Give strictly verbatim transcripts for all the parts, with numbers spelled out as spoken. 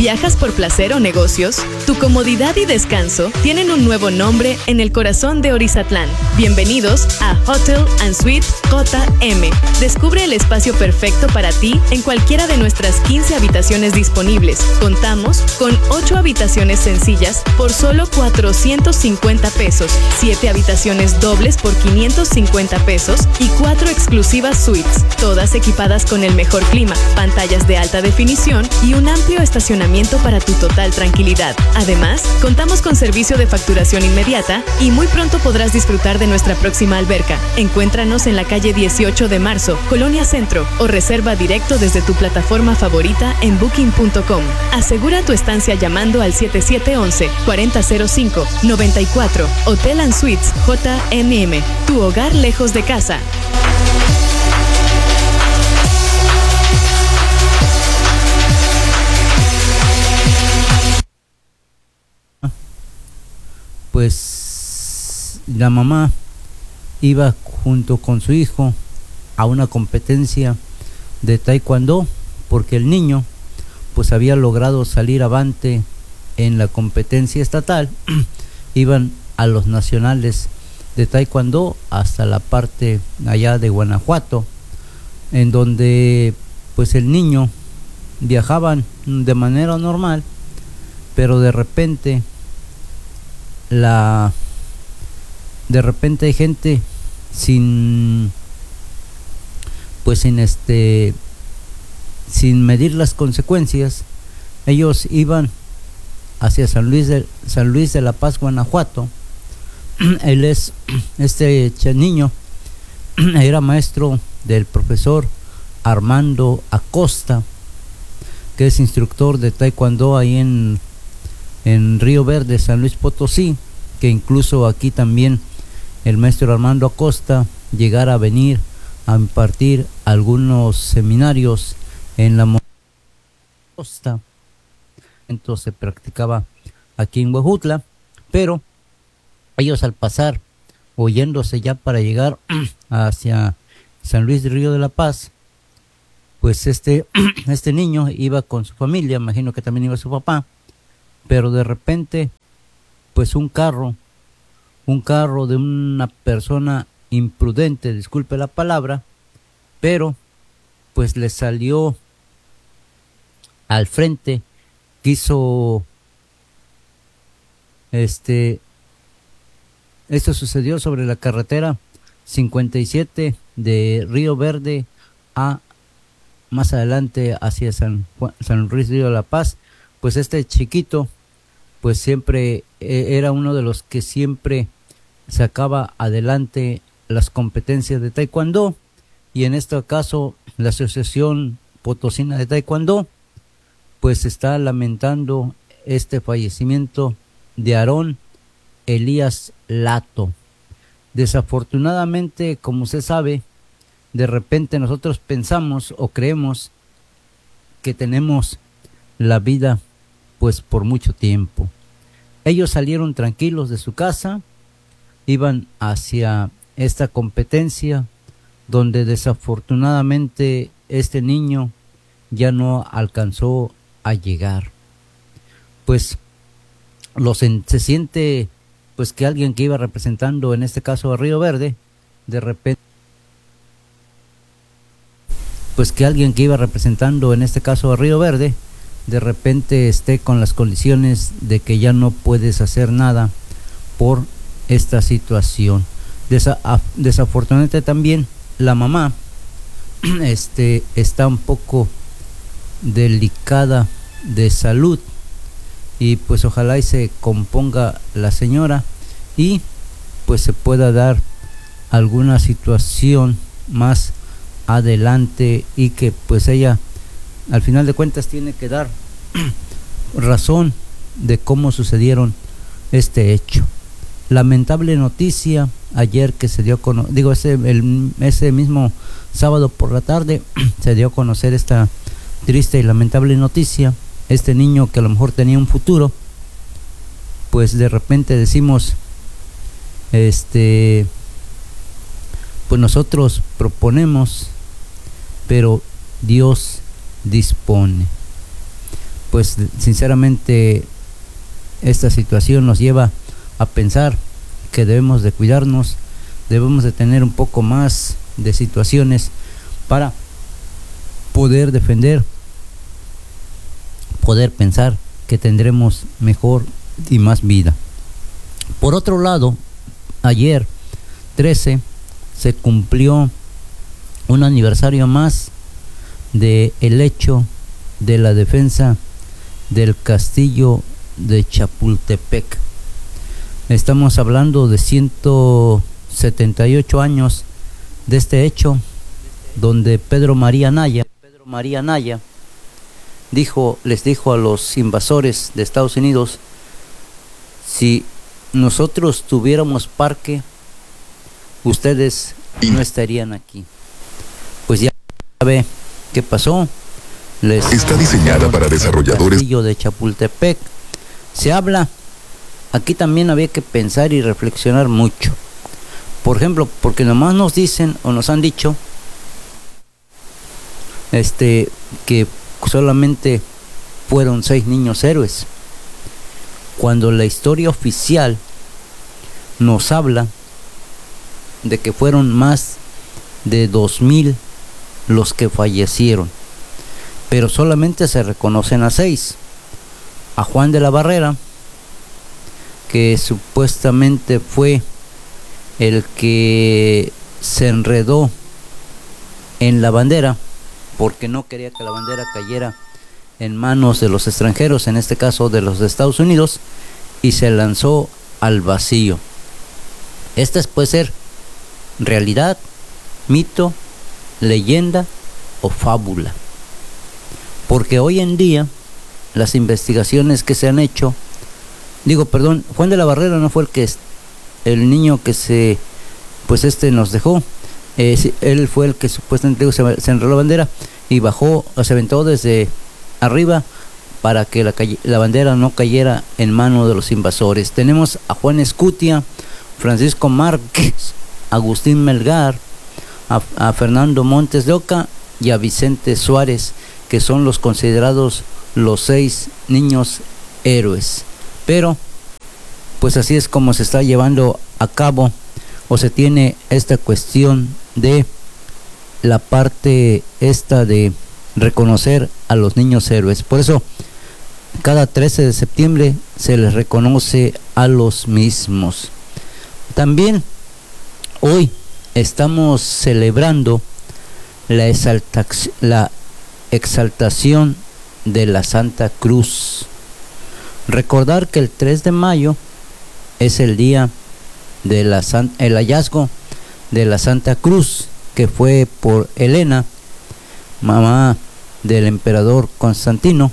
¿Viajas por placer o negocios? Tu comodidad y descanso tienen un nuevo nombre en el corazón de Orizatlán. Bienvenidos a Hotel and Suite J M. Descubre el espacio perfecto para ti en cualquiera de nuestras quince habitaciones disponibles. Contamos con ocho habitaciones sencillas por solo cuatrocientos cincuenta pesos, siete habitaciones dobles por quinientos cincuenta pesos y cuatro exclusivas suites, todas equipadas con el mejor clima, pantallas de alta definición y un amplio estacionamiento para tu total tranquilidad. Además, contamos con servicio de facturación inmediata y muy pronto podrás disfrutar de nuestra próxima alberca. Encuéntranos en la calle dieciocho de marzo, Colonia Centro, o reserva directo desde tu plataforma favorita en booking punto com. Asegura tu estancia llamando al siete siete once, cuarenta cero cinco, noventa y cuatro. Hotel and Suites J M M, tu hogar lejos de casa. Pues la mamá iba junto con su hijo a una competencia de taekwondo porque el niño pues había logrado salir avante en la competencia estatal. Iban a los nacionales de taekwondo hasta la parte allá de Guanajuato, en donde pues el niño viajaban de manera normal, pero de repente la de repente hay gente sin pues sin este sin medir las consecuencias. Ellos iban hacia San Luis de San Luis de la Paz, Guanajuato. Él es este niño era maestro del profesor Armando Acosta, que es instructor de taekwondo ahí en en Río Verde, San Luis Potosí, que incluso aquí también el maestro Armando Acosta llegara a venir a impartir algunos seminarios en la costa. Entonces se practicaba aquí en Huejutla, pero ellos al pasar, oyéndose ya para llegar hacia San Luis del Río de la Paz, pues este, este niño iba con su familia, imagino que también iba su papá, pero de repente pues un carro un carro de una persona imprudente, disculpe la palabra, pero pues le salió al frente, quiso este esto sucedió sobre la carretera cincuenta y siete de Río Verde a más adelante hacia San Juan, San Luis Río de la Paz. Pues este chiquito pues siempre eh, era uno de los que siempre sacaba adelante las competencias de taekwondo, y en este caso la Asociación Potosina de Taekwondo pues está lamentando este fallecimiento de Aarón Elías Lato. Desafortunadamente, como usted sabe, de repente nosotros pensamos o creemos que tenemos la vida pues por mucho tiempo. Ellos salieron tranquilos de su casa, iban hacia esta competencia donde desafortunadamente este niño ya no alcanzó a llegar. Pues los se siente pues que alguien que iba representando en este caso a Río Verde, de repente pues que alguien que iba representando en este caso a Río Verde de repente esté con las condiciones de que ya no puedes hacer nada por esta situación. Desa desafortunadamente también la mamá este está un poco delicada de salud, y pues ojalá y se componga la señora y pues se pueda dar alguna situación más adelante, y que pues ella al final de cuentas tiene que dar razón de cómo sucedieron este hecho. Lamentable noticia ayer que se dio con, digo ese, el, ese mismo sábado por la tarde se dio a conocer esta triste y lamentable noticia. Este niño que a lo mejor tenía un futuro, pues de repente decimos, este, pues nosotros proponemos, pero Dios dispone. pues sinceramente esta situación nos lleva a pensar que debemos de cuidarnos, debemos de tener un poco más de situaciones para poder defender, poder pensar que tendremos mejor y más vida. Por otro lado, ayer trece se cumplió un aniversario más de el hecho de la defensa del castillo de Chapultepec. Estamos hablando de ciento setenta y ocho años de este hecho, donde Pedro María Anaya, Pedro María Anaya dijo, les dijo a los invasores de Estados Unidos: si nosotros tuviéramos parque, ustedes no estarían aquí. Pues ya sabe qué pasó. Les está diseñada para desarrolladores. El castillo de Chapultepec. Se habla, aquí también había que pensar y reflexionar mucho. Por ejemplo, porque nomás nos dicen o nos han dicho este que solamente fueron seis niños héroes, cuando la historia oficial nos habla de que fueron más de dos mil los que fallecieron, pero solamente se reconocen a seis. A Juan de la Barrera, que supuestamente fue el que se enredó en la bandera porque no quería que la bandera cayera en manos de los extranjeros, en este caso de los de Estados Unidos, y se lanzó al vacío. Esta puede ser realidad, mito, leyenda o fábula, porque hoy en día las investigaciones que se han hecho, digo, perdón, Juan de la Barrera no fue el que el niño que se pues este nos dejó, eh, él fue el que supuestamente se, se enredó la bandera y bajó, se aventó desde arriba para que la, la bandera no cayera en manos de los invasores. Tenemos a Juan Escutia, Francisco Márquez, Agustín Melgar, a, a Fernando Montes de Oca y a Vicente Suárez, que son los considerados los seis niños héroes. Pero pues así es como se está llevando a cabo o se tiene esta cuestión de la parte esta de reconocer a los niños héroes. Por eso cada trece de septiembre se les reconoce a los mismos. También hoy estamos celebrando la, exaltac- la exaltación de la Santa Cruz. Recordar que el tres de mayo es el día de la San, el hallazgo de la Santa Cruz, que fue por Helena, mamá del emperador Constantino,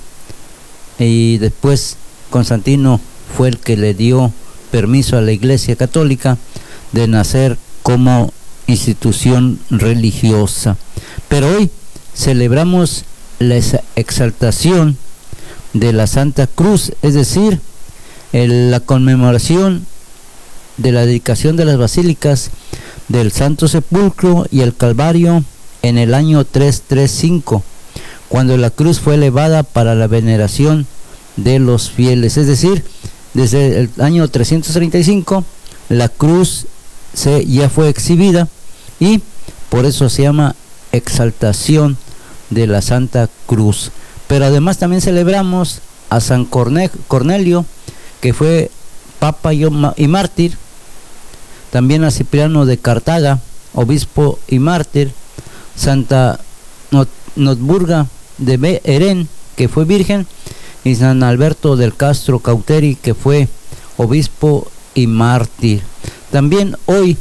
y después Constantino fue el que le dio permiso a la Iglesia Católica de nacer como institución religiosa. Pero hoy celebramos la exaltación de la Santa Cruz, es decir, el, la conmemoración de la dedicación de las basílicas del Santo Sepulcro y el Calvario en el año trescientos treinta y cinco, cuando la cruz fue elevada para la veneración de los fieles. Es decir, desde el año trescientos treinta y cinco la cruz se, ya fue exhibida, y por eso se llama exaltación de la Santa Cruz. Pero además también celebramos a San Cornelio, que fue papa y, y mártir. También a Cipriano de Cartaga, obispo y mártir. Santa Not Notburga de Berén, que fue virgen. Y San Alberto del Castro Cauteri, que fue obispo y mártir. También hoy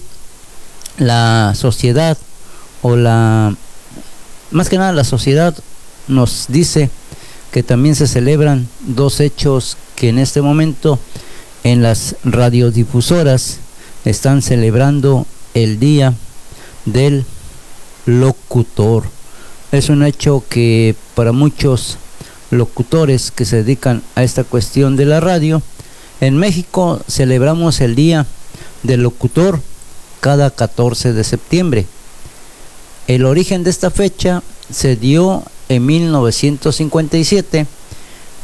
la sociedad, o la más que nada la sociedad, nos dice que también se celebran dos hechos que en este momento en las radiodifusoras están celebrando: el día del locutor. Es un hecho que para muchos locutores que se dedican a esta cuestión de la radio, en México celebramos el día del locutor cada catorce de septiembre. El origen de esta fecha se dio en mil novecientos cincuenta y siete,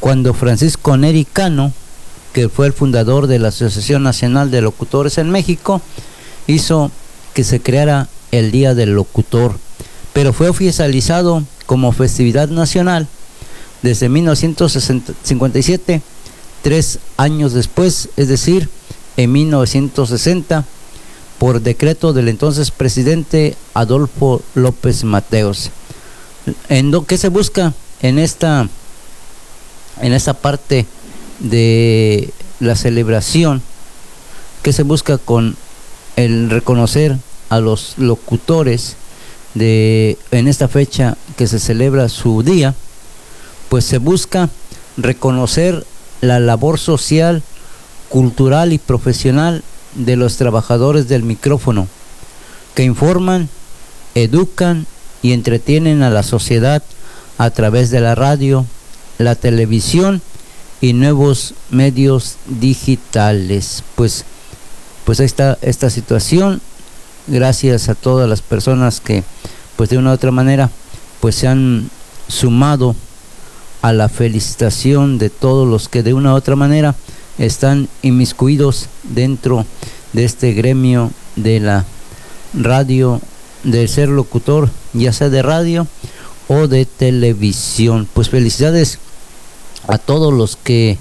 cuando Francisco Neri Cano, que fue el fundador de la Asociación Nacional de Locutores en México, hizo que se creara el Día del Locutor, pero fue oficializado como festividad nacional desde mil novecientos cincuenta y siete, tres años después, es decir, en mil novecientos sesenta, por decreto del entonces presidente Adolfo López Mateos. ¿En lo que se busca en esta, en esta parte de la celebración? ¿Qué se busca con el reconocer a los locutores de en esta fecha que se celebra su día? Pues se busca reconocer la labor social, cultural y profesional de los trabajadores del micrófono, que informan, educan y entretienen a la sociedad a través de la radio, la televisión y nuevos medios digitales. Pues, pues ahí está esta situación. Gracias a todas las personas que, pues de una u otra manera, pues se han sumado a la felicitación de todos los que de una u otra manera están inmiscuidos dentro de este gremio de la radio, de ser locutor, ya sea de radio o de televisión. Pues felicidades a todos los que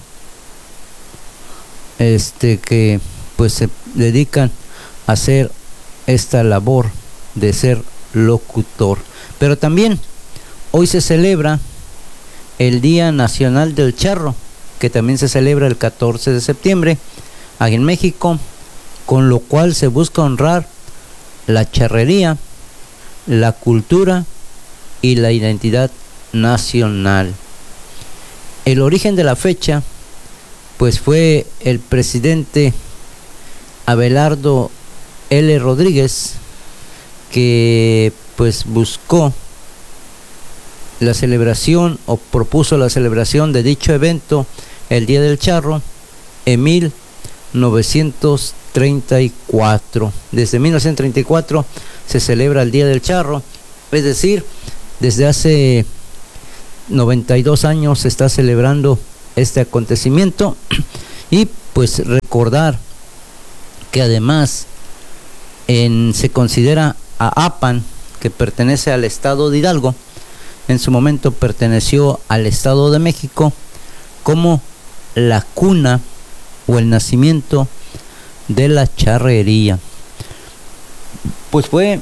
este que pues se dedican a hacer esta labor de ser locutor. Pero también hoy se celebra el Día Nacional del Charro, que también se celebra el catorce de septiembre aquí en México, con lo cual se busca honrar la charrería, la cultura y la identidad nacional. El origen de la fecha pues fue el presidente Abelardo L. Rodríguez, que pues buscó la celebración o propuso la celebración de dicho evento, el Día del Charro, en mil novecientos treinta y cuatro. Desde mil novecientos treinta y cuatro se celebra el Día del Charro, es decir, desde hace noventa y dos años se está celebrando este acontecimiento. Y pues recordar que además en, se considera a Apan, que pertenece al estado de Hidalgo, en su momento perteneció al Estado de México, como la cuna o el nacimiento de la charrería. Pues fue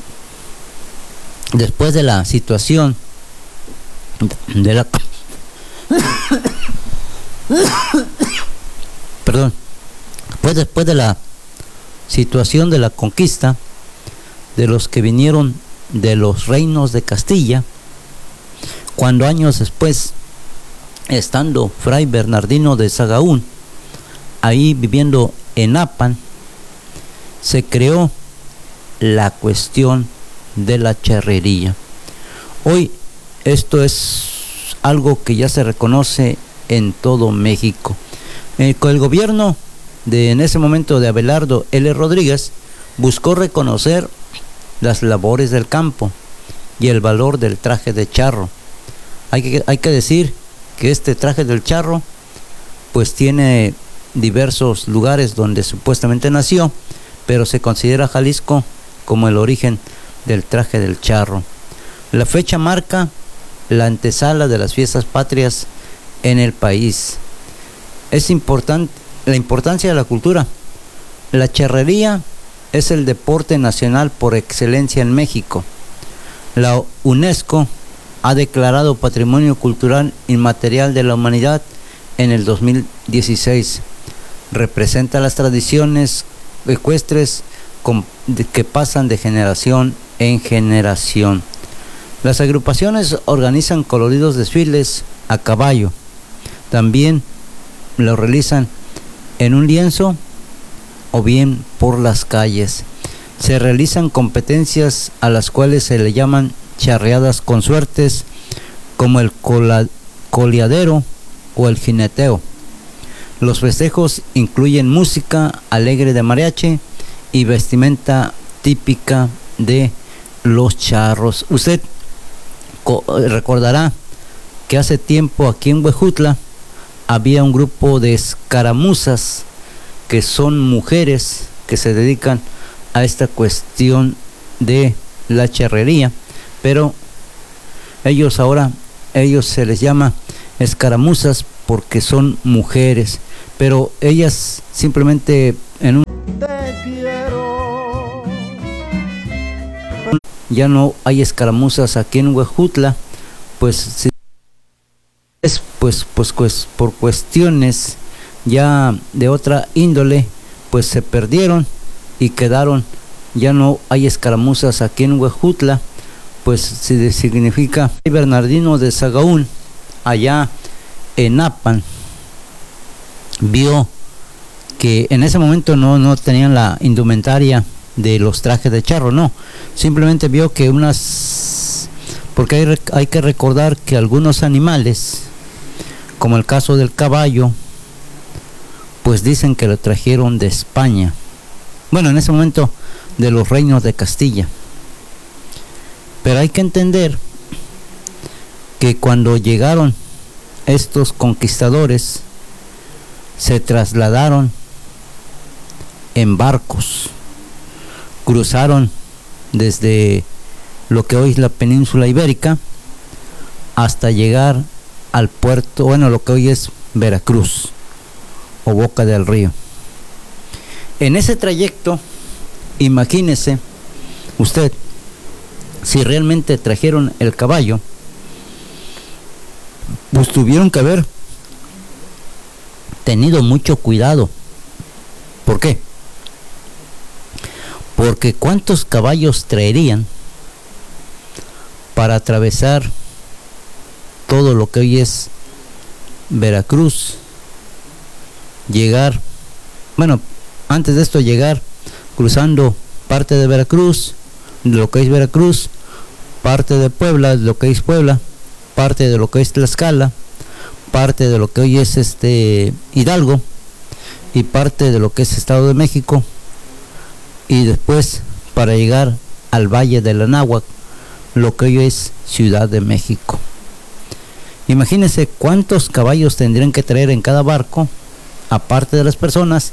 después de la situación de la perdón, pues después de la situación de la conquista de los que vinieron de los reinos de Castilla, cuando años después, estando Fray Bernardino de Sahagún ahí viviendo en Apan, se creó la cuestión de la charrería. Hoy esto es algo que ya se reconoce en todo México. Eh, el gobierno de en ese momento de Abelardo L. Rodríguez buscó reconocer las labores del campo y el valor del traje de charro. Hay que, hay que decir que este traje del charro pues tiene diversos lugares donde supuestamente nació, pero se considera Jalisco como el origen del traje del charro. La fecha marca la antesala de las fiestas patrias en el país. Es importante la importancia de la cultura. La charrería es el deporte nacional por excelencia en México. La UNESCO ha declarado Patrimonio Cultural Inmaterial de la Humanidad en el dos mil dieciséis. Representa las tradiciones ecuestres que pasan de generación en generación. Las agrupaciones organizan coloridos desfiles a caballo. También lo realizan en un lienzo o bien por las calles. Se realizan competencias a las cuales se le llaman charreadas con suertes, como el cola, coleadero o el jineteo. Los festejos incluyen música alegre de mariachi y vestimenta típica de los charros. Usted recordará que hace tiempo aquí en Huejutla había un grupo de escaramuzas que son mujeres que se dedican a esta cuestión de la charrería, pero ellos ahora, ellos se les llama escaramuzas porque son mujeres, pero ellas simplemente en un ya no hay escaramuzas aquí en Huejutla, pues si es pues pues pues por cuestiones ya de otra índole, pues se perdieron y quedaron, ya no hay escaramuzas aquí en Huejutla, pues si significa Bernardino de Sagaún, allá en Apan, vio que en ese momento no, no tenían la indumentaria de los trajes de charro, no, simplemente vio que unas, porque hay, hay que recordar que algunos animales, como el caso del caballo, pues dicen que lo trajeron de España, bueno, en ese momento de los reinos de Castilla, pero hay que entender que cuando llegaron estos conquistadores se trasladaron en barcos, cruzaron desde lo que hoy es la península ibérica hasta llegar al puerto, bueno, lo que hoy es Veracruz o Boca del Río. En ese trayecto, imagínese usted, si realmente trajeron el caballo, pues tuvieron que haber tenido mucho cuidado. ¿Por qué? Porque ¿cuántos caballos traerían para atravesar todo lo que hoy es Veracruz? Llegar, bueno, antes de esto llegar cruzando parte de Veracruz, de lo que es Veracruz, parte de Puebla, de lo que es Puebla, parte de lo que es Tlaxcala, parte de lo que hoy es este Hidalgo y parte de lo que es Estado de México, y después para llegar al Valle del Anáhuac, lo que hoy es Ciudad de México. Imagínense cuántos caballos tendrían que traer en cada barco, aparte de las personas,